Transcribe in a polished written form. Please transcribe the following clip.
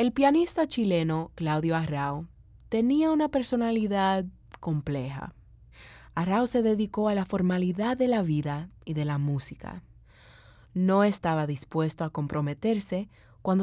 El pianista chileno Claudio Arrau tenía una personalidad compleja. Arrau se dedicó a la formalidad de la vida y de la música. No estaba dispuesto a comprometerse